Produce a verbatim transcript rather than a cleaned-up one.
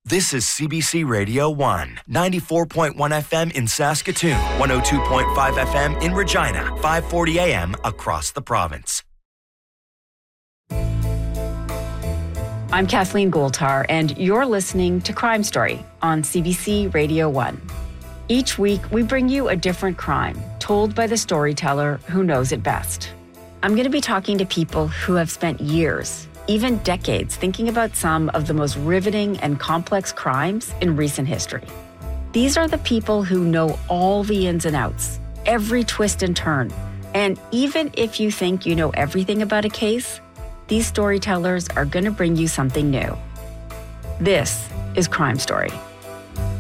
This is C B C Radio one, ninety-four point one F M in Saskatoon, one oh two point five F M in Regina, five forty A M across the province. I'm Kathleen Goldhar, and you're listening to Crime Story on C B C Radio one. Each week, we bring you a different crime told by the storyteller who knows it best. I'm going to be talking to people who have spent years, even decades, thinking about some of the most riveting and complex crimes in recent history. These are the people who know all the ins and outs, every twist and turn. And even if you think you know everything about a case, these storytellers are going to bring you something new. This is Crime Story.